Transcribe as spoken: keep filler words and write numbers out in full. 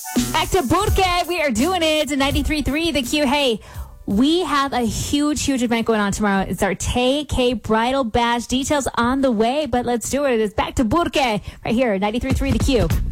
Back to Burke. We are doing it. ninety-three point three The Q. Hey, we have a huge, huge event going on tomorrow. It's our Tay K Bridal Bash. Details on the way, but let's do it. It's back to Burke right here, ninety-three point three The Q.